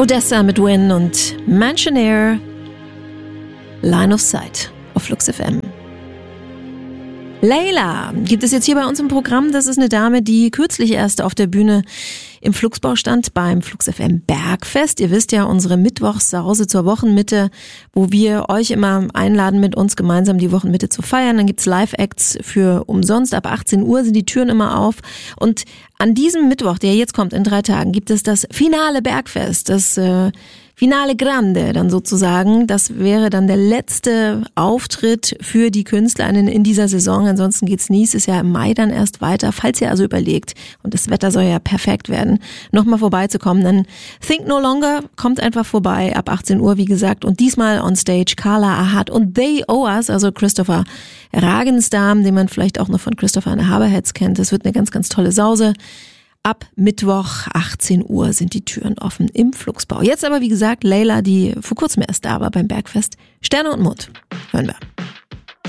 Odessa mit Win und Mansionaire, Line of Sight auf Flux FM. Layla gibt es jetzt hier bei uns im Programm. Das ist eine Dame, die kürzlich erst auf der Bühne im Fluxbau stand beim Flux FM Bergfest. Ihr wisst ja, unsere Mittwochssause zur Wochenmitte, wo wir euch immer einladen, mit uns gemeinsam die Wochenmitte zu feiern. Dann gibt's Live-Acts für umsonst. Ab 18 Uhr sind die Türen immer auf. Und an diesem Mittwoch, der jetzt kommt, in 3 Tagen, gibt es das finale Bergfest, das Finale Grande dann sozusagen. Das wäre dann der letzte Auftritt für die KünstlerInnen in dieser Saison. Ansonsten geht's nächstes Jahr im Mai dann erst weiter. Falls ihr also überlegt, und das Wetter soll ja perfekt werden, nochmal vorbeizukommen, dann Think No Longer, kommt einfach vorbei ab 18 Uhr, wie gesagt. Und diesmal on stage Carla Ahad und They Owe Us, also Christopher Ragensdam, den man vielleicht auch noch von Christopher and the Haberheads kennt. Das wird eine ganz, ganz tolle Sause. Ab Mittwoch 18 Uhr sind die Türen offen im Fluxbau. Jetzt aber, wie gesagt, Layla, die vor kurzem erst da war beim Bergfest. Sterne und Mond. Hören wir.